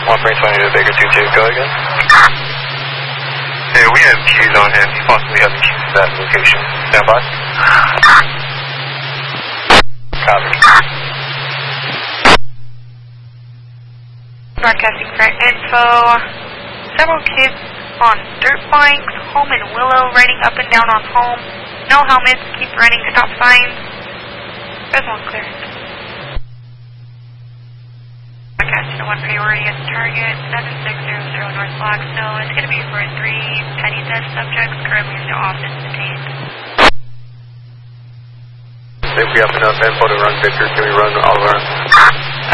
1.20 to Baker 22, go again. Hey, we have keys on him. He possibly has keys to that location. Stand by. Copy. Broadcasting for info. Several kids on dirt bikes, home in Willow, riding up and down on home. No helmets, keep running stop signs. There's one clear. Broadcasting to 1 priority at target 7600 North Blackstone. It's going to be for 3 penny dead subjects currently in the office detained. If we have enough info to run Victor, can we run all around?